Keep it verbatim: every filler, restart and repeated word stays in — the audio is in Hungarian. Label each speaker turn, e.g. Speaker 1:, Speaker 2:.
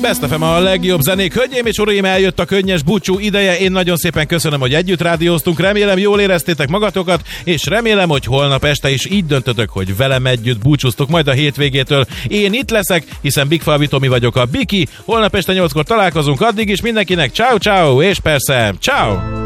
Speaker 1: Best ef em a legjobb zenék. Hölgyeim és uraim, eljött a könnyes búcsú ideje. Én nagyon szépen köszönöm, hogy együtt rádióztunk. Remélem, jól éreztétek magatokat, és remélem, hogy holnap este is így döntötök, hogy velem együtt búcsúztok majd a hétvégétől. Én itt leszek, hiszen Big Falvi Tomi vagyok, a Biki. Holnap este nyolckor találkozunk, addig is mindenkinek ciao ciao, és persze ciao.